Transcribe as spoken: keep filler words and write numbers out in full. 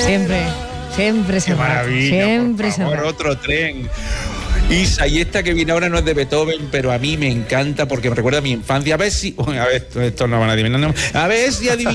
Siempre, siempre se Qué maravilla, siempre por favor, otro tren. Isa, y esta que viene ahora no es de Beethoven, pero a mí me encanta porque me recuerda a mi infancia. A ver si... A ver, esto no van a adivinar. No. A ver si adivinan.